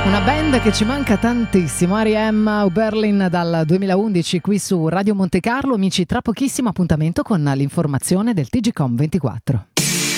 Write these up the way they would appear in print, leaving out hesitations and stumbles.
Una band che ci manca tantissimo, R.E.M. Berlin dal 2011 qui su Radio Monte Carlo. Amici, tra pochissimo appuntamento con l'informazione del TGcom 24.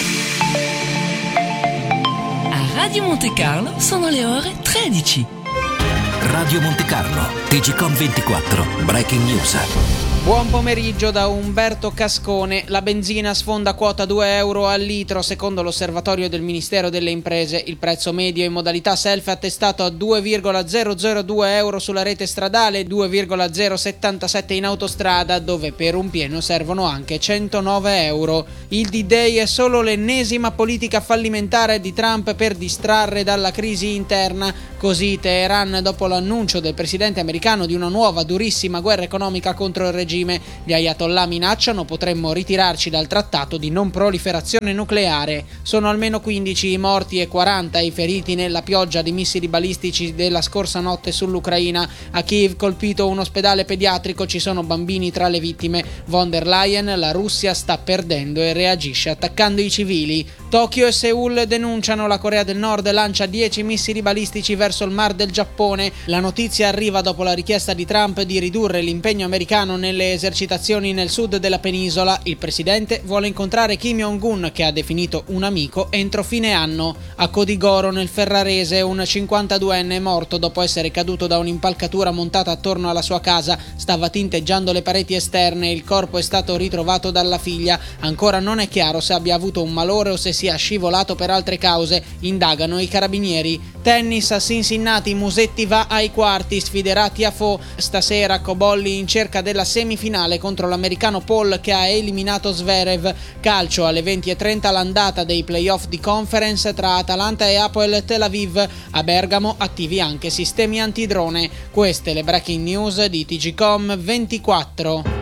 A Radio Monte Carlo sono le ore 13. Radio Monte Carlo, TGcom 24, Breaking News. Buon pomeriggio da Umberto Cascone. La benzina sfonda quota 2 euro al litro. Secondo l'osservatorio del Ministero delle Imprese, il prezzo medio in modalità self è attestato a 2,002 euro sulla rete stradale e 2,077 in autostrada, dove per un pieno servono anche 109 euro. Il D-Day è solo l'ennesima politica fallimentare di Trump per distrarre dalla crisi interna. Così Teheran, dopo l'annuncio del presidente americano di una nuova durissima guerra economica contro il regime, gli ayatollah minacciano: potremmo ritirarci dal trattato di non proliferazione nucleare. Sono almeno 15 i morti e 40 i feriti nella pioggia di missili balistici della scorsa notte sull'Ucraina. A Kiev, colpito un ospedale pediatrico, ci sono bambini tra le vittime. Von der Leyen: la Russia sta perdendo e reagisce attaccando i civili. Tokyo e Seoul denunciano: la Corea del Nord lancia 10 missili balistici verso il Mar del Giappone. La notizia arriva dopo la richiesta di Trump di ridurre l'impegno americano nelle esercitazioni nel sud della penisola. Il presidente vuole incontrare Kim Jong-un, che ha definito un amico, entro fine anno. A Codigoro, nel Ferrarese, un 52enne è morto dopo essere caduto da un'impalcatura montata attorno alla sua casa. Stava tinteggiando le pareti esterne. Il corpo è stato ritrovato dalla figlia. Ancora non è chiaro se abbia avuto un malore o se sia scivolato per altre cause. Indagano i carabinieri. Tennis a Cincinnati, Musetti va ai quarti, sfiderà Tiafoe. Stasera Cobolli in cerca della semifinale contro l'americano Paul, che ha eliminato Zverev. Calcio alle 20:30, l'andata dei playoff di conference tra Atalanta e Hapoel Tel Aviv. A Bergamo attivi anche sistemi antidrone. Queste le breaking news di TGcom 24.